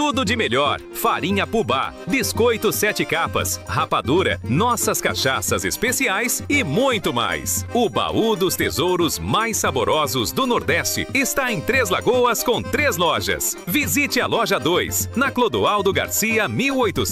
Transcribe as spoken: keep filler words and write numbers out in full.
Tudo de melhor. Farinha Pubá, biscoito sete capas, rapadura, nossas cachaças especiais e muito mais. O baú dos tesouros mais saborosos do Nordeste está em Três Lagoas com três lojas. Visite a loja dois, na Clodoaldo Garcia mil oitocentos